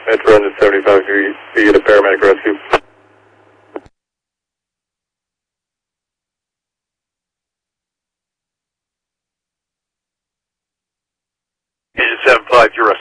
Metro engine 75, you get a paramedic rescue. Engine 75, you're